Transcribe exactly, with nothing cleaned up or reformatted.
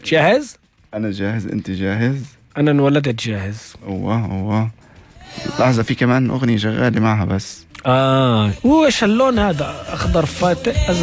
جاهز؟ انا جاهز، انت جاهز؟ انا انولدت جاهز. اوه اوه لحظة، في كمان اغنية شغالة معها بس. اه، وش اللون هذا؟ اخضر فاتح.